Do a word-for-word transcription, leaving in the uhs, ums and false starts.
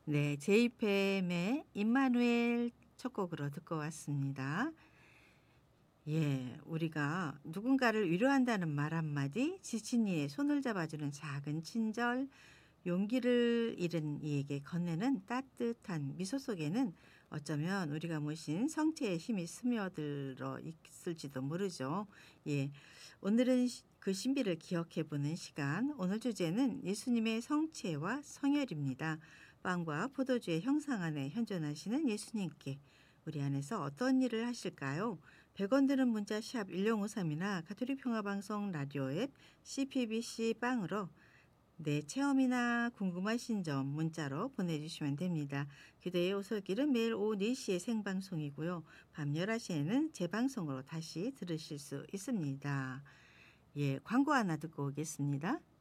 네, 제이팸의 임마누엘 첫 곡으로 듣고 왔습니다. 예, 우리가 누군가를 위로한다는 말 한마디, 지친 이의 손을 잡아주는 작은 친절, 용기를 잃은 이에게 건네는 따뜻한 미소 속에는 어쩌면 우리가 모신 성체의 힘이 스며들어 있을지도 모르죠. 예, 오늘은 시- 그 신비를 기억해 보는 시간. 오늘 주제는 예수님의 성체와 성혈입니다. 빵과 포도주의 형상 안에 현존하시는 예수님께 우리 안에서 어떤 일을 하실까요? 백 원 드는 문자 샵 일공오삼이나 가톨릭 평화방송 라디오 앱 씨피비씨 빵으로 네, 체험이나 궁금하신 점 문자로 보내주시면 됩니다. 교대의 오솔길은 매일 오후 네 시에 생방송이고요. 밤 열한 시에는 재방송으로 다시 들으실 수 있습니다. 예, 광고 하나 듣고 오겠습니다.